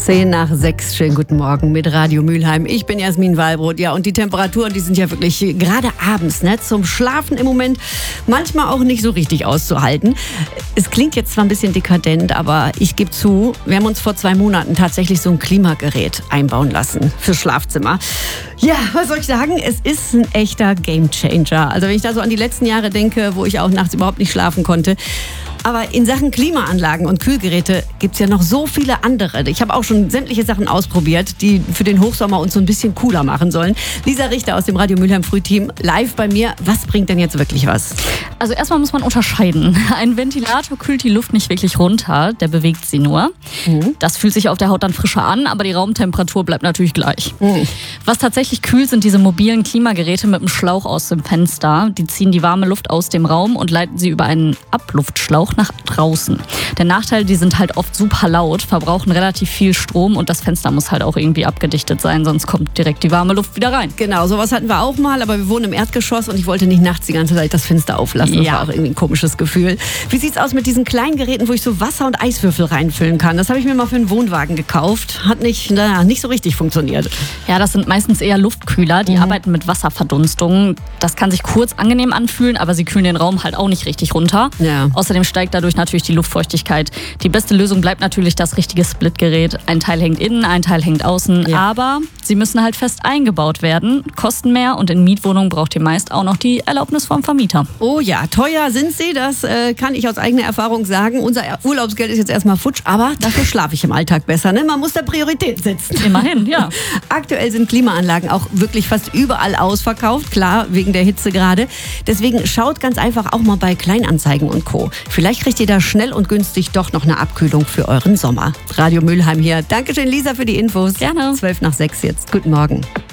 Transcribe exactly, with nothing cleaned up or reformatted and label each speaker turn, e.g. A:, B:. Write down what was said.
A: Zehn nach sechs, schönen guten Morgen mit Radio Mülheim. Ich bin Jasmin Wallbrot. Ja, und die Temperaturen, die sind ja wirklich gerade abends, ne, zum Schlafen im Moment manchmal auch nicht so richtig auszuhalten. Es klingt jetzt zwar ein bisschen dekadent, aber ich gebe zu, wir haben uns vor zwei Monaten tatsächlich so ein Klimagerät einbauen lassen fürs Schlafzimmer. Ja, was soll ich sagen? Es ist ein echter Gamechanger. Also wenn ich da so an die letzten Jahre denke, wo ich auch nachts überhaupt nicht schlafen konnte. Aber in Sachen Klimaanlagen und Kühlgeräte gibt es ja noch so viele andere. Ich habe auch schon sämtliche Sachen ausprobiert, die für den Hochsommer uns so ein bisschen cooler machen sollen. Lisa Richter aus dem Radio Mülheim Frühteam live bei mir. Was bringt denn jetzt wirklich was?
B: Also erstmal muss man unterscheiden. Ein Ventilator kühlt die Luft nicht wirklich runter, der bewegt sie nur. Mhm. Das fühlt sich auf der Haut dann frischer an, aber die Raumtemperatur bleibt natürlich gleich. Mhm. Was tatsächlich kühlt, sind diese mobilen Klimageräte mit einem Schlauch aus dem Fenster. Die ziehen die warme Luft aus dem Raum und leiten sie über einen Abluftschlauch nach draußen. Der Nachteil, die sind halt oft super laut, verbrauchen relativ viel Strom und das Fenster muss halt auch irgendwie abgedichtet sein, sonst kommt direkt die warme Luft wieder rein.
A: Genau, sowas hatten wir auch mal, aber wir wohnen im Erdgeschoss und ich wollte nicht nachts die ganze Zeit das Fenster auflassen. Das ja. war auch irgendwie ein komisches Gefühl. Wie sieht's aus mit diesen kleinen Geräten, wo ich so Wasser und Eiswürfel reinfüllen kann? Das habe ich mir mal für einen Wohnwagen gekauft. Hat nicht, naja, nicht so richtig funktioniert.
B: Ja, das sind meistens eher Luftkühler, die mhm. arbeiten mit Wasserverdunstung. Das kann sich kurz angenehm anfühlen, aber sie kühlen den Raum halt auch nicht richtig runter. Ja. Außerdem steigt dadurch natürlich die Luftfeuchtigkeit. Die beste Lösung bleibt natürlich das richtige Splitgerät. Ein Teil hängt innen, ein Teil hängt außen. Ja. Aber sie müssen halt fest eingebaut werden, kosten mehr und in Mietwohnungen braucht ihr meist auch noch die Erlaubnis vom Vermieter.
A: Oh ja, teuer sind sie, das äh, kann ich aus eigener Erfahrung sagen. Unser Urlaubsgeld ist jetzt erstmal futsch, aber dafür schlafe ich im Alltag besser. Ne? Man muss da Priorität setzen.
B: Immerhin, ja.
A: Aktuell sind Klimaanlagen auch wirklich fast überall ausverkauft, klar, wegen der Hitze gerade. Deswegen schaut ganz einfach auch mal bei Kleinanzeigen und Co. Vielleicht kriegt ihr da schnell und günstig doch noch eine Abkühlung für euren Sommer. Radio Mülheim hier. Dankeschön, Lisa, für die Infos.
B: Gerne.
A: Zwölf nach sechs jetzt. Guten Morgen.